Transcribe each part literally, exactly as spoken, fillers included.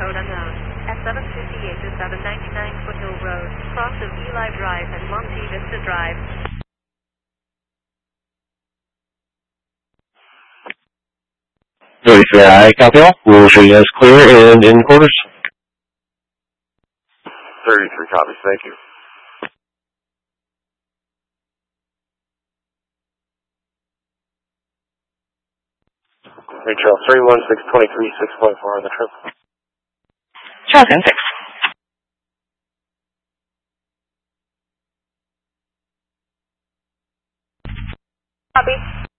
code unknown. At seven fifty-eight to seven ninety-nine Foothill Road, cross of Eli Drive and Monte Vista Drive. thirty-three I, copy all. We'll show you as clear and in quarters. thirty-three copies, thank you. Hey, Charles, three one six two three six point four on the trip. Charles, one six. Copy.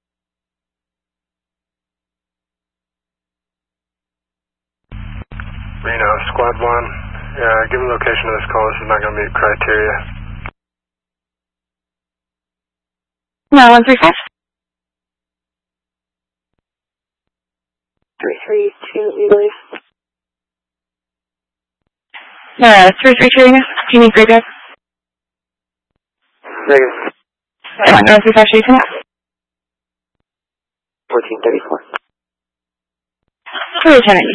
Reno, Squad one. Yeah, given the location of this call, this is not going to meet criteria. No, one three five. three three two, we believe. Uh, three three two, do you need graveyard? Negative. Come on, one three five, should you connect? fourteen thirty-four. Clear Kennedy.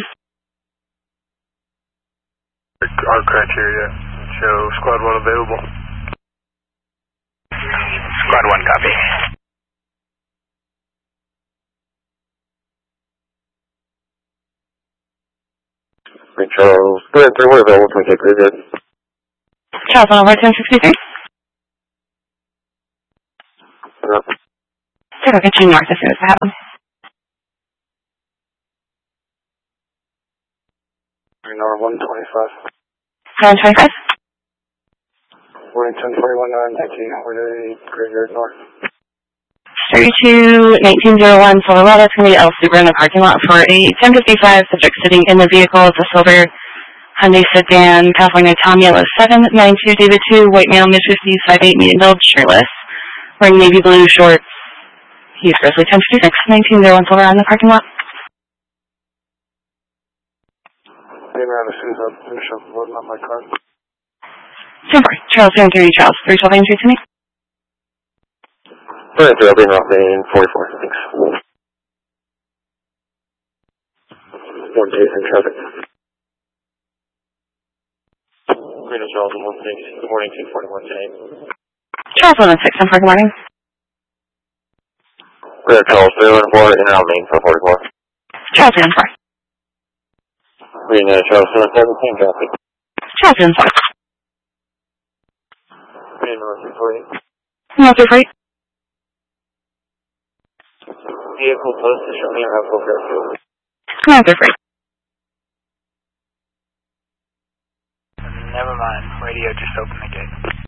Our criteria show Squad one available. Squad one, copy. Hey, Charles, three and three, what available? Can we take graveyard? Charles, one over ten sixty-three. Uh, Okay, we'll get you north as soon as that happens. Reno, one twenty-five. one twenty-five. Morning, ten forty-one, nine nineteen. We're to the graveyard north. thirty-two nineteen oh one Silverado. It's going to be El Super in the parking lot for a ten fifty-five. Subject sitting in the vehicle is a silver Hyundai sedan, California Tom Yellow seven nine two David two, white male, mid fifties, five eight, medium build, shirtless, wearing navy blue shorts. He's Grizzly ten fifty-six nineteen oh one Silverado in the parking lot. Hey, man, as soon as I finish up loading up my car. ten four. Charles, two and three, Charles. three twelve Main Street to me. three and three, I'll be in off main forty-four, thanks. One days in traffic. Reno, Charles, one six, good morning, two forty-one, ten. Charles, one six, ten four, good morning. Reno, Charles, three one four, in and out main for forty-four. Charles, ten four. Reno, Charles, one seventeen, traffic. Charles, ten four. Reno, two forty. No, two forty. Vehicle close to show me or have full fair fuel. No, two forty. Never mind. Radio just opened the gate.